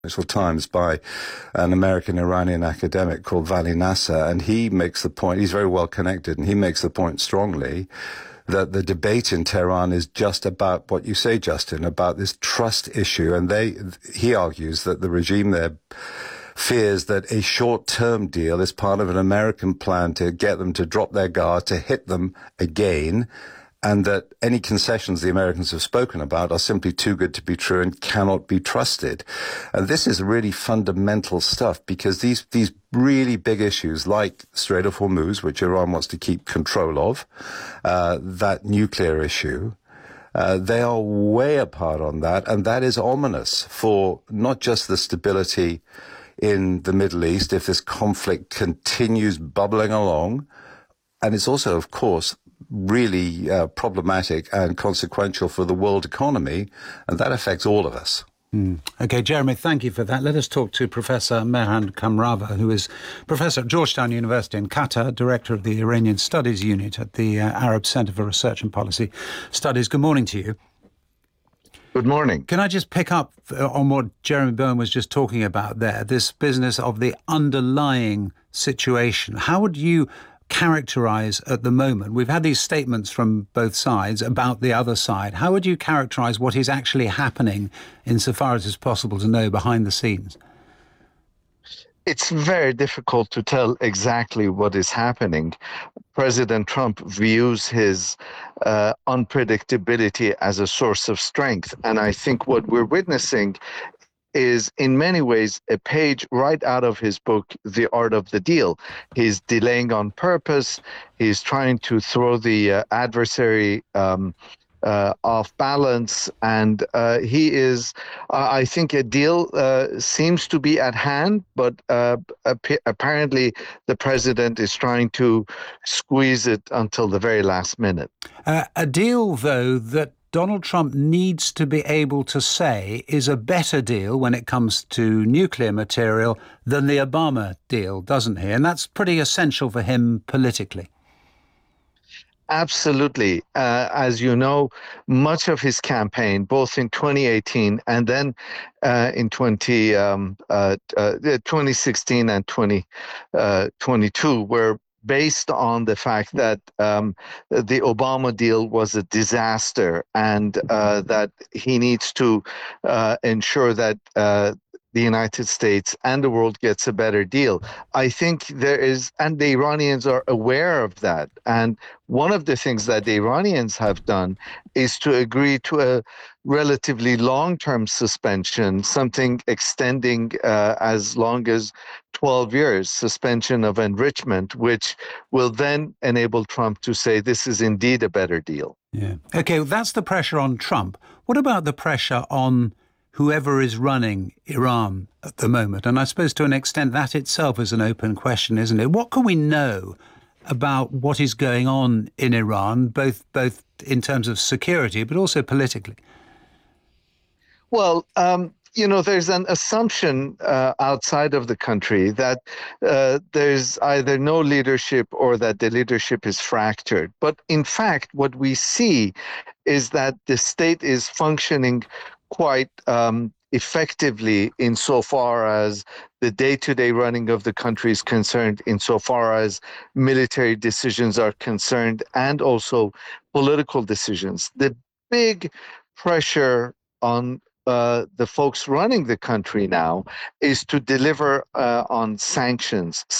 Financial Times by an American Iranian academic called Vali Nasser, and he makes the point, he's very well connected, and he makes the point strongly that the debate in Tehran is just about what you say, Justin, about this trust issue. And he argues that the regime there fears that a short-term deal is part of an American plan to get them to drop their guard, to hit them again, and that any concessions the Americans have spoken about are simply too good to be true and cannot be trusted. And this is really fundamental stuff, because these really big issues like Strait of Hormuz, which Iran wants to keep control of, that nuclear issue, they are way apart on that, and that is ominous for not just the stability in the Middle East if this conflict continues bubbling along, and it's also, of course, really problematic and consequential for the world economy, and that affects all of us. Okay, Jeremy, thank you for that. Let us talk to Professor Mehran Kamrava, who is professor at Georgetown University in Qatar, director of the Iranian Studies Unit at the Arab Center for Research and Policy Studies. Good morning to you. Good morning. Can I just pick up on what Jeremy Bowen was just talking about there, this business of the underlying situation? How would you characterize at the moment? We've had these statements from both sides about the other side. How would you characterize what is actually happening, insofar as it's possible to know, behind the scenes? It's very difficult to tell exactly what is happening. President Trump views his unpredictability as a source of strength. And I think what we're witnessing is in many ways a page right out of his book, The Art of the Deal. He's delaying on purpose. He's trying to throw the adversary off balance. And he is, I think a deal seems to be at hand, but apparently the president is trying to squeeze it until the very last minute. A deal, though, that Donald Trump needs to be able to say is a better deal when it comes to nuclear material than the Obama deal, doesn't he? And that's pretty essential for him politically. Absolutely. As you know, much of his campaign, both in 2018 and then in 2016 and 2022, were based on the fact that the Obama deal was a disaster, and that he needs to ensure that the United States and the world gets a better deal. I think there is, and the Iranians are aware of that. And one of the things that the Iranians have done is to agree to a relatively long-term suspension, something extending as long as 12 years, suspension of enrichment, which will then enable Trump to say this is indeed a better deal. Yeah. Okay, well, that's the pressure on Trump. What about the pressure on whoever is running Iran at the moment? And I suppose to an extent that itself is an open question, isn't it? What can we know about what is going on in Iran, both in terms of security, but also politically? Well, there's an assumption outside of the country that there's either no leadership or that the leadership is fractured. But in fact, what we see is that the state is functioning quite effectively insofar as the day-to-day running of the country is concerned, insofar as military decisions are concerned, and also political decisions. The big pressure on the folks running the country now is to deliver on sanctions